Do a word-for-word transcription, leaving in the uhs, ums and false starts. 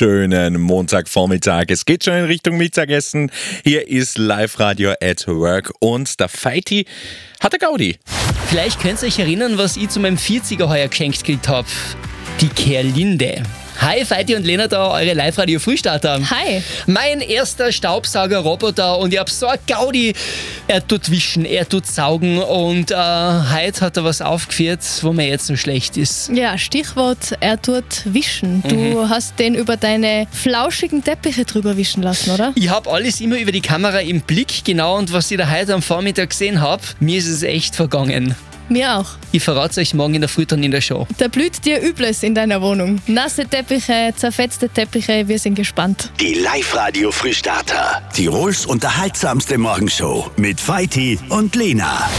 Schönen Montagvormittag. Es geht schon in Richtung Mittagessen. Hier ist Live-Radio at Work und der Feiti hat der Gaudi. Vielleicht könnt ihr euch erinnern, was ich zu meinem vierziger heuer geschenkt gekriegt habe. Die Kerlinde. Hi, Feiti und Lena da, eure Live-Radio-Frühstarter. Hi. Mein erster Staubsauger-Roboter und ich hab so ein Gaudi. Er tut wischen, er tut saugen und äh, heute hat er was aufgeführt, wo mir jetzt so schlecht ist. Ja, Stichwort, er tut wischen. Du Mhm. hast den über deine flauschigen Teppiche drüber wischen lassen, oder? Ich hab alles immer über die Kamera im Blick, genau, und was ich da heute am Vormittag gesehen hab, mir ist es echt vergangen. Mir auch. Ich verrate euch morgen in der Früh dann in der Show. Da blüht dir Übles in deiner Wohnung. Nasse Teppiche, zerfetzte Teppiche, wir sind gespannt. Die Live-Radio Frühstarter. Tirols unterhaltsamste Morgenshow mit Feiti und Lena.